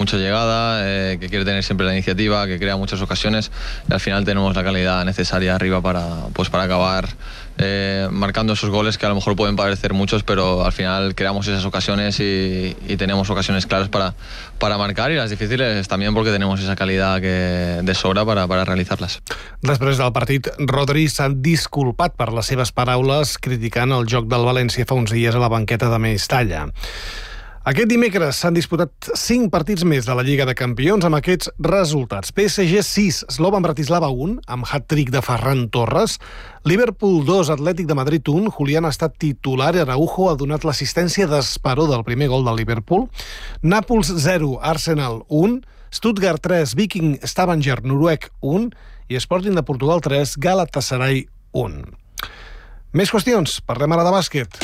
mucha llegada, que quiere tener siempre la iniciativa, que crea muchas ocasiones y al final tenemos la calidad necesaria arriba para acabar marcando esos goles que a lo mejor pueden parecer muchos, pero al final creamos esas ocasiones y tenemos ocasiones claras para marcar, y las difíciles también porque tenemos esa calidad de sobra para realizarlas. Després del partit, Rodri s'ha disculpat per les seves paraules criticant el joc del València fa uns dies a la banqueta de Mestalla. Aquest dimecres s'han disputat 5 partits més de la Lliga de Campions amb aquests resultats. PSG 6, Slovan Bratislava 1, amb hat-trick de Ferran Torres. Liverpool 2, Atlètic de Madrid 1. Julián ha estat titular i Araujo ha donat l'assistència d'Esperó del primer gol del Liverpool. Nàpols 0, Arsenal 1. Stuttgart 3, Viking Stavanger noruec 1. I Sporting de Portugal 3, Galatasaray 1. Més qüestions. Parlem ara de bàsquet.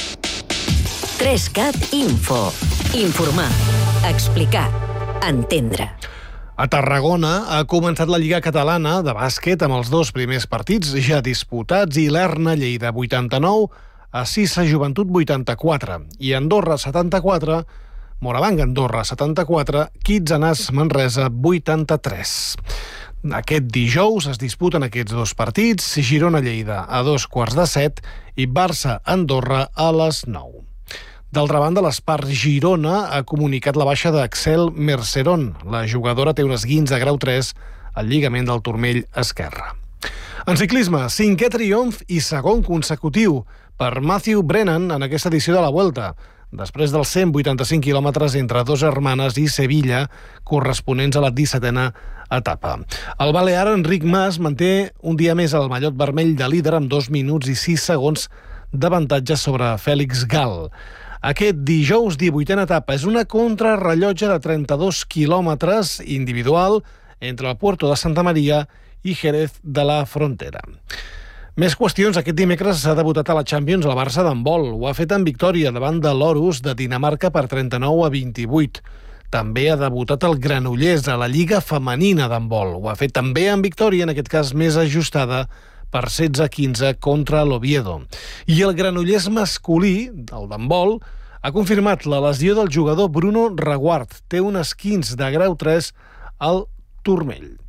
3CAT Info. Informar, explicar, entendre. A Tarragona ha començat la Lliga Catalana de bàsquet amb els 2 primers partits ja disputats, i l'Erna Lleida 89, a Cissa Joventut 84, i Andorra 74, Morabanc Andorra 74, Kitsanàs Manresa 83. Aquest dijous es disputen aquests 2 partits, Girona Lleida a 2:15 i Barça Andorra a les 9. D'altra banda, l'Espart Girona ha comunicat la baixa d'Axel Merceron. La jugadora té un esguinç de grau 3 al lligament del turmell esquerre. En ciclisme, 5è triomf i 2è consecutiu per Matthew Brennan en aquesta edició de la Vuelta, després dels 185 quilòmetres entre Dos Hermanes i Sevilla, corresponents a la 17a etapa. El balear Enric Mas manté un dia més el mallot vermell de líder amb 2 minuts i 6 segons d'avantatge sobre Fèlix Gal. Aquest dijous 18a etapa és una contrarrellotge de 32 quilòmetres individual entre el Puerto de Santa Maria i Jerez de la Frontera. Més qüestions. Aquest dimecres s'ha debutat a la Champions el Barça d'handbol. Ho ha fet en victòria davant de l'Orus de Dinamarca per 39-28. També ha debutat el Granollers a la Lliga Femenina d'handbol. Ho ha fet també en victòria, en aquest cas més ajustada, per 16-15 contra l'Oviedo. I el Granollers masculí, del d'handbol, ha confirmat la lesió del jugador Bruno Reguard. Té un esquinç de grau 3 al turmell.